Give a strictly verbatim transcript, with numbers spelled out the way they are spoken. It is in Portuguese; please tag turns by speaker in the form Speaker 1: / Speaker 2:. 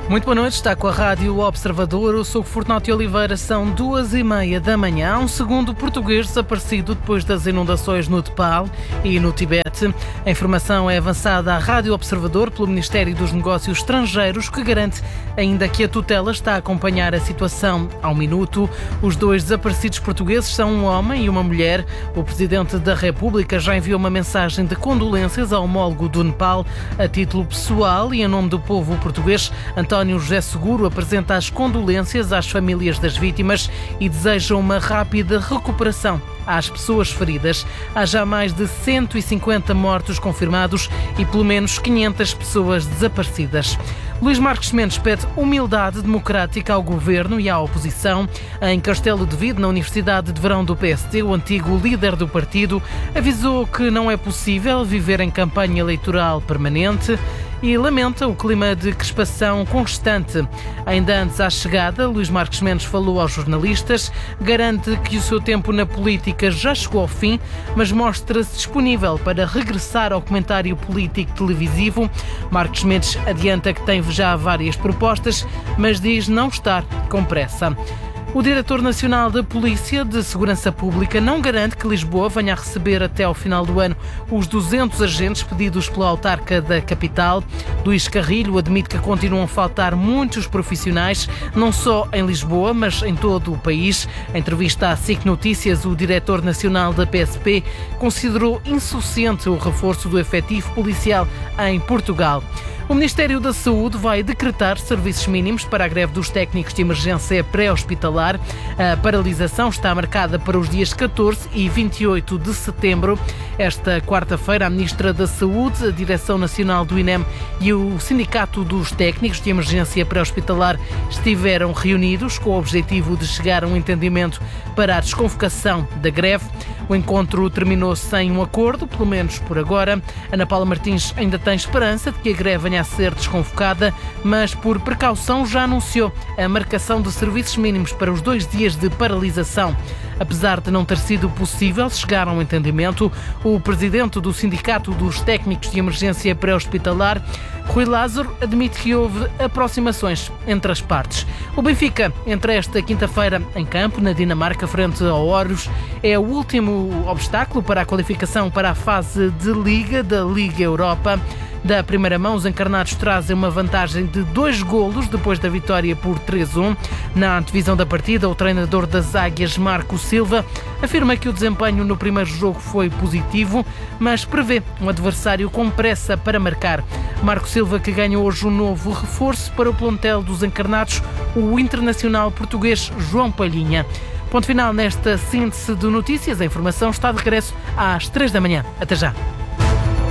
Speaker 1: Muito boa noite, está com a Rádio Observador. Eu sou Fortunato Oliveira, são duas e meia da manhã. Um segundo português desaparecido depois das inundações no Nepal e no Tibete. A informação é avançada à Rádio Observador pelo Ministério dos Negócios Estrangeiros, que garante ainda que a tutela está a acompanhar a situação ao minuto. Os dois desaparecidos portugueses são um homem e uma mulher. O Presidente da República já enviou uma mensagem de condolências ao homólogo do Nepal a título pessoal e em nome do povo português. António José Seguro apresenta as condolências às famílias das vítimas e deseja uma rápida recuperação às pessoas feridas. Há já mais de cento e cinquenta mortos confirmados e pelo menos quinhentas pessoas desaparecidas. Luís Marques Mendes pede humildade democrática ao governo e à oposição. Em Castelo de Vide, na Universidade de Verão do P S D, o antigo líder do partido avisou que não é possível viver em campanha eleitoral permanente e lamenta o clima de crispação constante. Ainda antes à chegada, Luís Marques Mendes falou aos jornalistas, garante que o seu tempo na política já chegou ao fim, mas mostra-se disponível para regressar ao comentário político televisivo. Marques Mendes adianta que tem já várias propostas, mas diz não estar com pressa. O Diretor Nacional da Polícia de Segurança Pública não garante que Lisboa venha a receber até ao final do ano os duzentos agentes pedidos pela autarca da capital. Luís Carrilho admite que continuam a faltar muitos profissionais, não só em Lisboa, mas em todo o país. Em entrevista à S I C Notícias, o Diretor Nacional da P S P considerou insuficiente o reforço do efetivo policial em Portugal. O Ministério da Saúde vai decretar serviços mínimos para a greve dos técnicos de emergência pré-hospitalar. A paralisação está marcada para os dias catorze e vinte e oito de setembro. Esta quarta-feira, a Ministra da Saúde, a Direção Nacional do I N E M e o Sindicato dos Técnicos de Emergência Pré-Hospitalar estiveram reunidos com o objetivo de chegar a um entendimento para a desconvocação da greve. O encontro terminou sem um acordo, pelo menos por agora. Ana Paula Martins ainda tem esperança de que a greve venha a ser desconvocada, mas por precaução já anunciou a marcação de serviços mínimos para os dois dias de paralisação. Apesar de não ter sido possível chegar a um entendimento, o presidente do Sindicato dos Técnicos de Emergência Pré-Hospitalar, Rui Lázaro, admite que houve aproximações entre as partes. O Benfica, entre esta quinta-feira em campo, na Dinamarca, frente ao Órios, é o último obstáculo para a qualificação para a fase de Liga da Liga Europa. Da primeira mão, os encarnados trazem uma vantagem de dois golos depois da vitória por três a um. Na antevisão da partida, o treinador das Águias, Marco Silva, afirma que o desempenho no primeiro jogo foi positivo, mas prevê um adversário com pressa para marcar. Marco Silva, que ganha hoje um novo reforço para o plantel dos encarnados, o internacional português João Palhinha. Ponto final nesta síntese de notícias. A informação está de regresso às três da manhã. Até já.